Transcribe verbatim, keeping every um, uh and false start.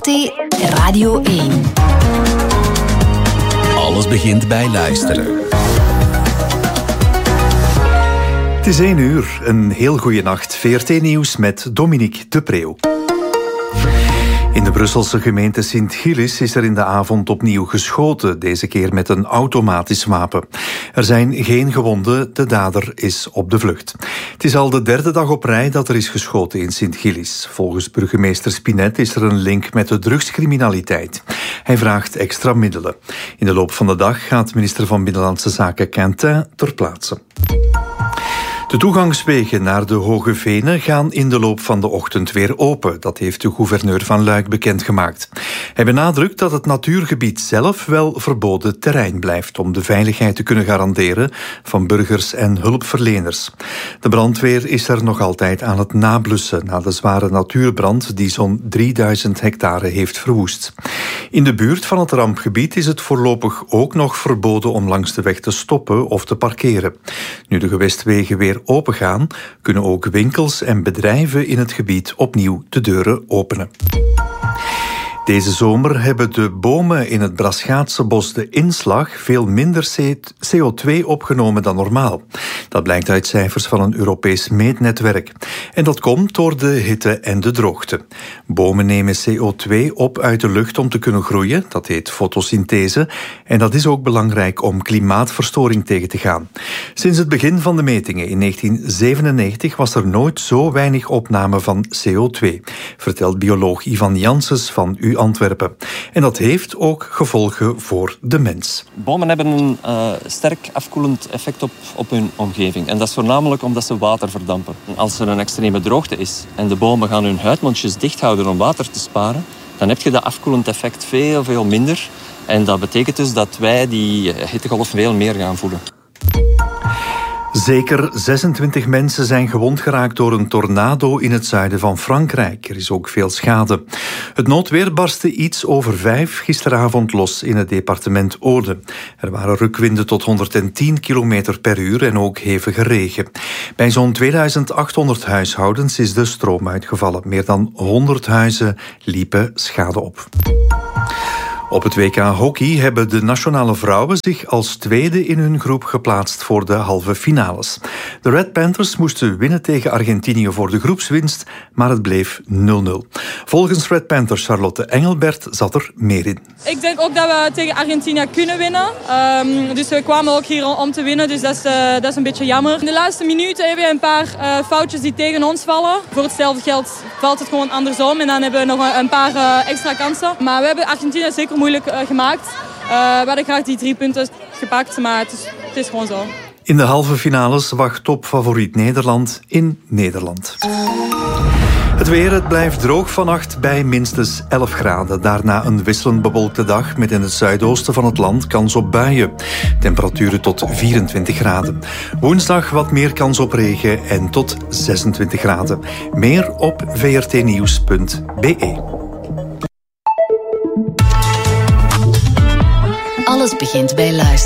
V R T Radio één. Alles begint bij luisteren. Het is één uur. Een heel goede nacht. V R T-nieuws met Dominique de Preeuw. In de Brusselse gemeente Sint-Gillis is er in de avond opnieuw geschoten, deze keer met een automatisch wapen. Er zijn geen gewonden, de dader is op de vlucht. Het is al de derde dag op rij dat er is geschoten in Sint-Gillis. Volgens burgemeester Spinet is er een link met de drugscriminaliteit. Hij vraagt extra middelen. In de loop van de dag gaat minister van Binnenlandse Zaken Quentin ter plaatse. De toegangswegen naar de Hoge Venen gaan in de loop van de ochtend weer open. Dat heeft de gouverneur van Luik bekendgemaakt. Hij benadrukt dat het natuurgebied zelf wel verboden terrein blijft om de veiligheid te kunnen garanderen van burgers en hulpverleners. De brandweer is er nog altijd aan het nablussen na de zware natuurbrand die zo'n drieduizend hectare heeft verwoest. In de buurt van het rampgebied is het voorlopig ook nog verboden om langs de weg te stoppen of te parkeren. Nu de gewestwegen weer opengaan, kunnen ook winkels en bedrijven in het gebied opnieuw de deuren openen. Deze zomer hebben de bomen in het Braschaatse bos de inslag veel minder C O twee opgenomen dan normaal. Dat blijkt uit cijfers van een Europees meetnetwerk. En dat komt door de hitte en de droogte. Bomen nemen C O twee op uit de lucht om te kunnen groeien. Dat heet fotosynthese. En dat is ook belangrijk om klimaatverstoring tegen te gaan. Sinds het begin van de metingen in negentien zevenennegentig was er nooit zo weinig opname van C O twee, vertelt bioloog Ivan Janssens van U Antwerpen. En dat heeft ook gevolgen voor de mens. Bomen hebben een uh, sterk afkoelend effect op, op hun omgeving. En dat is voornamelijk omdat ze water verdampen. Als er een extreme droogte is en de bomen gaan hun huidmondjes dicht houden om water te sparen, dan heb je dat afkoelend effect veel, veel minder. En dat betekent dus dat wij die hittegolf veel meer gaan voelen. Zeker zesentwintig mensen zijn gewond geraakt door een tornado in het zuiden van Frankrijk. Er is ook veel schade. Het noodweer barstte iets over vijf gisteravond los in het departement Aude. Er waren rukwinden tot honderdtien kilometer per uur en ook hevige regen. Bij zo'n tweeduizend achthonderd huishoudens is de stroom uitgevallen. Meer dan honderd huizen liepen schade op. Op het W K hockey hebben de nationale vrouwen zich als tweede in hun groep geplaatst voor de halve finales. De Red Panthers moesten winnen tegen Argentinië voor de groepswinst, maar het bleef nul nul. Volgens Red Panthers Charlotte Engelbert zat er meer in. Ik denk ook dat we tegen Argentinië kunnen winnen. Um, dus we kwamen ook hier om te winnen, dus dat is, uh, dat is een beetje jammer. In de laatste minuten hebben we een paar uh, foutjes die tegen ons vallen. Voor hetzelfde geld valt het gewoon andersom en dan hebben we nog een paar uh, extra kansen. Maar we hebben Argentinië zeker moeilijk uh, gemaakt. Uh, we hadden graag die drie punten gepakt, maar het is, het is gewoon zo. In de halve finales wacht topfavoriet Nederland in Nederland. Het weer, het blijft droog vannacht bij minstens elf graden. Daarna een wisselend bewolkte dag met in het zuidoosten van het land kans op buien. Temperaturen tot vierentwintig graden. Woensdag wat meer kans op regen en tot zesentwintig graden. Meer op v r t nieuws punt b e. Alles begint bij luisteren.